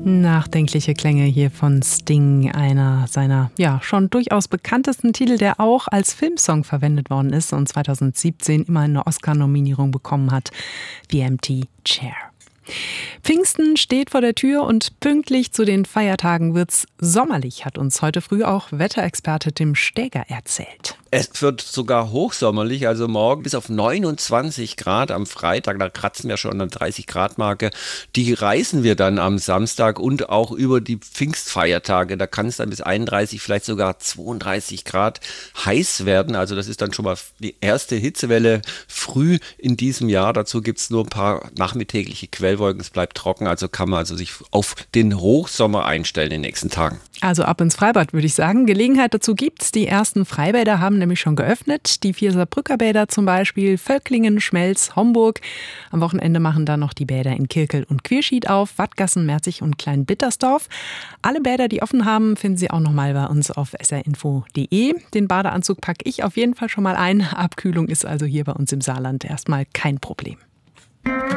Nachdenkliche Klänge hier von Sting, einer seiner schon durchaus bekanntesten Titel, der auch als Filmsong verwendet worden ist und 2017 immer eine Oscar-Nominierung bekommen hat, The Empty Chair. Pfingsten steht vor der Tür und pünktlich zu den Feiertagen wird's sommerlich, hat uns heute früh auch Wetterexperte Tim Stäger erzählt. Es wird sogar hochsommerlich, also morgen bis auf 29 Grad am Freitag, da kratzen wir schon an der 30-Grad-Marke. Die reißen wir dann am Samstag und auch über die Pfingstfeiertage. Da kann es dann bis 31, vielleicht sogar 32 Grad heiß werden. Also das ist dann schon mal die erste Hitzewelle früh in diesem Jahr. Dazu gibt es nur ein paar nachmittägliche Quellwolken. Es bleibt trocken, also kann man sich auf den Hochsommer einstellen in den nächsten Tagen. Also ab ins Freibad, würde ich sagen. Gelegenheit dazu gibt's. Die ersten Freibäder haben nämlich schon geöffnet. Die 4 Saarbrücker Bäder zum Beispiel, Völklingen, Schmelz, Homburg. Am Wochenende machen dann noch die Bäder in Kirkel und Quierschied auf, Wattgassen, Merzig und Kleinbittersdorf. Alle Bäder, die offen haben, finden Sie auch nochmal bei uns auf srinfo.de. Den Badeanzug packe ich auf jeden Fall schon mal ein. Abkühlung ist also hier bei uns im Saarland erstmal kein Problem.